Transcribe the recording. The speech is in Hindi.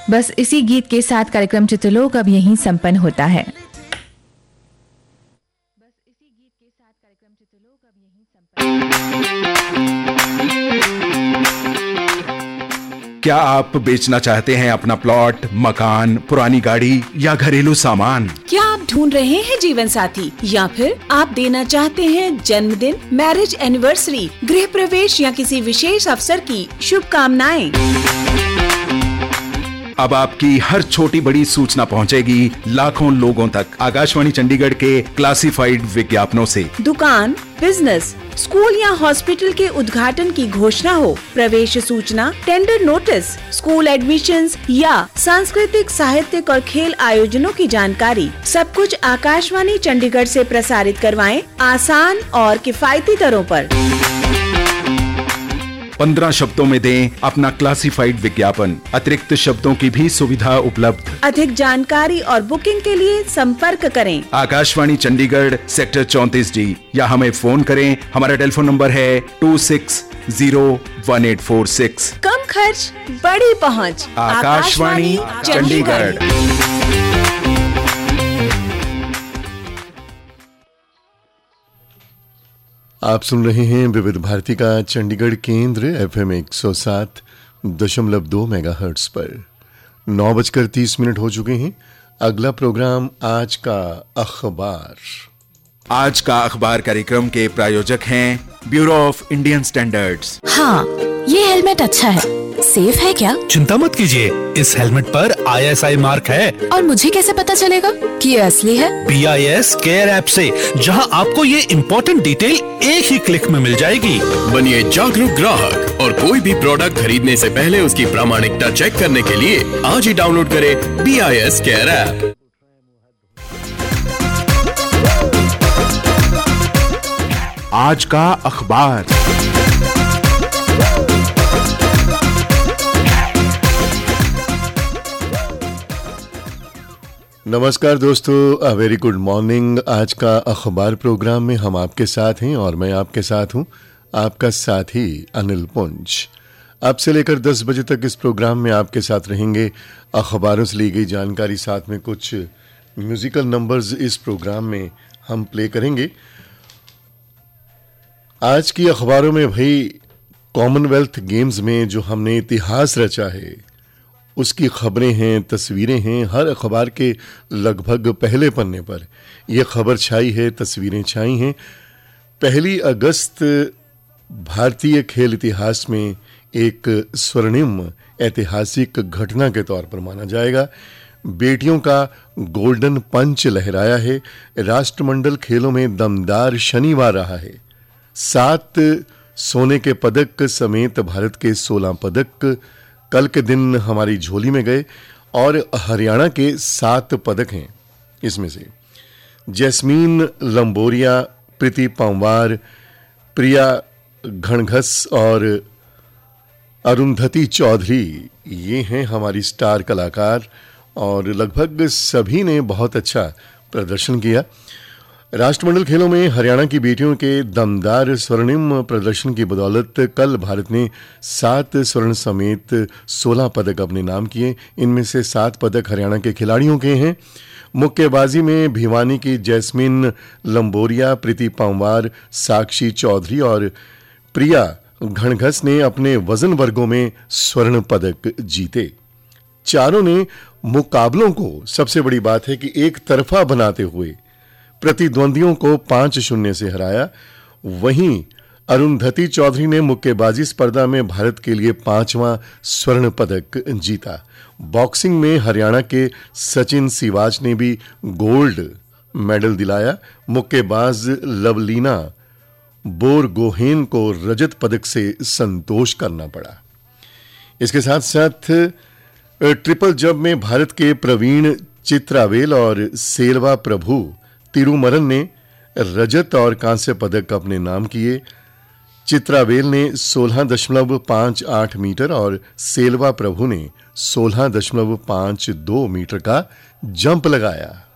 बस इसी गीत के साथ कार्यक्रम चित्रलोक अब यहीं संपन्न होता है। क्या आप बेचना चाहते हैं अपना प्लॉट, मकान, पुरानी गाड़ी या घरेलू सामान? क्या आप ढूंढ रहे हैं जीवन साथी या फिर आप देना चाहते हैं जन्मदिन, मैरिज एनिवर्सरी, गृह प्रवेश या किसी विशेष अवसर की शुभकामनाएं? अब आपकी हर छोटी बड़ी सूचना पहुंचेगी लाखों लोगों तक आकाशवाणी चंडीगढ़ के क्लासिफाइड विज्ञापनों से। दुकान, बिजनेस, स्कूल या हॉस्पिटल के उद्घाटन की घोषणा हो, प्रवेश सूचना, टेंडर नोटिस, स्कूल एडमिशंस या सांस्कृतिक, साहित्यिक और खेल आयोजनों की जानकारी, सब कुछ आकाशवाणी चंडीगढ़ से प्रसारित करवाएं आसान और किफायती दरों पर। 15 शब्दों में दें अपना क्लासिफाइड विज्ञापन। अतिरिक्त शब्दों की भी सुविधा उपलब्ध। अधिक जानकारी और बुकिंग के लिए संपर्क करें आकाशवाणी चंडीगढ़, सेक्टर 34D या हमें फोन करें। हमारा टेलीफोन नंबर है 26018446। कम खर्च, बड़ी पहुंच। आकाशवाणी चंडीगढ़। आप सुन रहे हैं विविध भारती का चंडीगढ़ केंद्र FM 107.2 मेगाहर्ट्ज पर। 9:30 हो चुके हैं। अगला प्रोग्राम आज का अखबार। आज का अखबार कार्यक्रम के प्रायोजक हैं ब्यूरो ऑफ इंडियन स्टैंडर्ड्स। हाँ, ये हेलमेट अच्छा है। सेफ है क्या? चिंता मत कीजिए, इस हेलमेट पर ISI मार्क है। और मुझे कैसे पता चलेगा कि ये असली है? BIS केयर ऐप से, जहां आपको ये इम्पोर्टेंट डिटेल एक ही क्लिक में मिल जाएगी। बनिए जागरूक ग्राहक और कोई भी प्रोडक्ट खरीदने से पहले उसकी प्रामाणिकता चेक करने के लिए आज ही डाउनलोड करें BIS केयर ऐप। आज का अखबार। नमस्कार दोस्तों, अ वेरी गुड मॉर्निंग। आज का अखबार प्रोग्राम में हम आपके साथ हैं और मैं आपके साथ हूं, आपका साथी अनिल पुंज। अब से लेकर 10 बजे तक इस प्रोग्राम में आपके साथ रहेंगे। अखबारों से ली गई जानकारी, साथ में कुछ म्यूजिकल नंबर्स इस प्रोग्राम में हम प्ले करेंगे। आज की अखबारों में भाई कॉमनवेल्थ गेम्स में जो हमने इतिहास रचा है उसकी खबरें हैं, तस्वीरें हैं। हर अखबार के लगभग पहले पन्ने पर यह खबर छाई है, तस्वीरें छाई हैं। 1 अगस्त भारतीय खेल इतिहास में एक स्वर्णिम ऐतिहासिक घटना के तौर पर माना जाएगा। बेटियों का गोल्डन पंच लहराया है। राष्ट्रमंडल खेलों में दमदार शनिवार रहा है। 7 सोने के पदक समेत भारत के 16 पदक कल के दिन हमारी झोली में गए और हरियाणा के 7 पदक हैं। इसमें से जैस्मीन लंबोरिया, प्रीति पंवार, प्रिया घणघस और अरुंधति चौधरी, ये हैं हमारी स्टार कलाकार और लगभग सभी ने बहुत अच्छा प्रदर्शन किया। राष्ट्रमंडल खेलों में हरियाणा की बेटियों के दमदार स्वर्णिम प्रदर्शन की बदौलत कल भारत ने 7 स्वर्ण समेत 16 पदक अपने नाम किए। इनमें से 7 पदक हरियाणा के खिलाड़ियों के हैं। मुक्केबाजी में भिवानी की जैस्मिन लंबोरिया, प्रीति पंवार, साक्षी चौधरी और प्रिया घणघस ने अपने वजन वर्गों में स्वर्ण पदक जीते। चारों ने मुकाबलों को, सबसे बड़ी बात है कि एक तरफा बनाते हुए प्रतिद्वंदियों को 5-0 से हराया। वहीं अरुंधति चौधरी ने मुक्केबाजी स्पर्धा में भारत के लिए 5वां स्वर्ण पदक जीता। बॉक्सिंग में हरियाणा के सचिन सिवाच ने भी गोल्ड मेडल दिलाया। मुक्केबाज लवलीना बोरगोहेन को रजत पदक से संतोष करना पड़ा। इसके साथ साथ ट्रिपल जंप में भारत के प्रवीण चित्रावेल और सेल्वा प्रभु तिरुमरन ने रजत और कांस्य पदक अपने नाम किए। चित्रावेल ने 16.58 मीटर और सेल्वा प्रभु ने 16.52 मीटर का जंप लगाया।